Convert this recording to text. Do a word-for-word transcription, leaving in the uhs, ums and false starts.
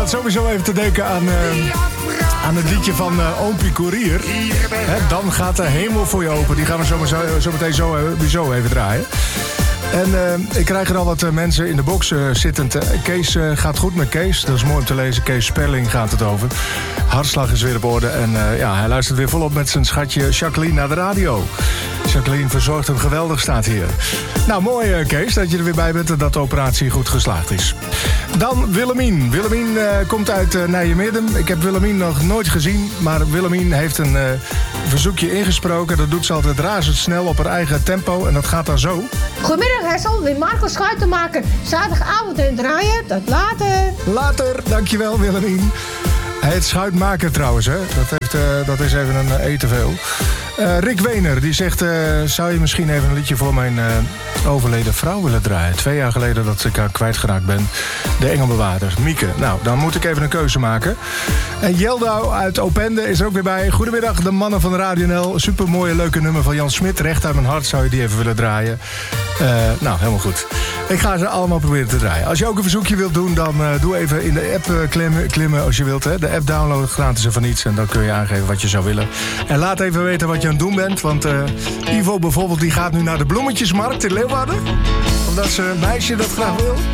zat sowieso even te denken aan, uh, aan het liedje van uh, Oompie Courier. Hè, dan gaat de hemel voor je open. Die gaan we zo, zo, zo meteen zo, zo even draaien. En uh, ik krijg er al wat uh, mensen in de box uh, zittend. Uh, Kees uh, gaat goed met Kees. Dat is mooi om te lezen. Kees Sperling gaat het over. Hartslag is weer op orde. En uh, ja, hij luistert weer volop met zijn schatje Jacqueline naar de radio. Jacqueline verzorgt hem geweldig, staat hier. Nou, mooi uh, Kees, dat je er weer bij bent en dat de operatie goed geslaagd is. Dan Willemien. Willemien uh, komt uit uh, Nijmegen. Ik heb Willemien nog nooit gezien. Maar Willemien heeft een uh, verzoekje ingesproken. Dat doet ze altijd razendsnel op haar eigen tempo. En dat gaat dan zo. Goedemiddag Hessel, weer Marco Schuitenmaker. Zaterdagavond in draaien, tot later. Later, dankjewel Willemien. Hij heet Schuitmaker trouwens, hè. Dat, heeft, uh, dat is even een uh, E te veel. Uh, Rick Wener, die zegt... Uh, zou je misschien even een liedje voor mijn uh, overleden vrouw willen draaien? Twee jaar geleden dat ik haar kwijtgeraakt ben. De engelbewaarder, Mieke. Nou, dan moet ik even een keuze maken. En Jeldau uit Opende is er ook weer bij. Goedemiddag, de mannen van Radio N L. Supermooie, leuke nummer van Jan Smit. Recht uit mijn hart, zou je die even willen draaien? Uh, nou, helemaal goed. Ik ga ze allemaal proberen te draaien. Als je ook een verzoekje wilt doen, dan uh, doe even in de app uh, klimmen, klimmen als je wilt. Hè. De app downloaden, gratis en van niets. En dan kun je aangeven wat je zou willen. En laat even weten wat je aan het doen bent. Want uh, Ivo bijvoorbeeld, die gaat nu naar de bloemetjesmarkt in Leeuwarden. Omdat zijn meisje dat graag wil.